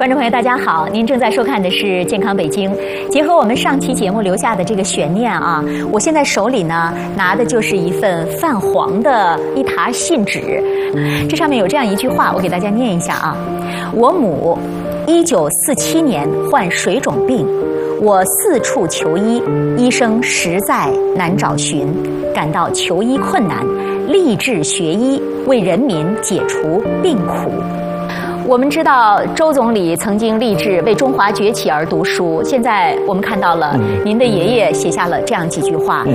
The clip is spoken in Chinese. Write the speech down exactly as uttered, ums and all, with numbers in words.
观众朋友，大家好，您正在收看的是《健康北京》。结合我们上期节目留下的这个悬念啊，我现在手里呢拿的就是一份泛黄的一沓信纸，这上面有这样一句话，我给大家念一下啊：我母一九四七年患水肿病，我四处求医，医生实在难找寻，感到求医困难，立志学医，为人民解除病苦。我们知道周总理曾经立志为中华崛起而读书，现在我们看到了您的爷爷写下了这样几句话，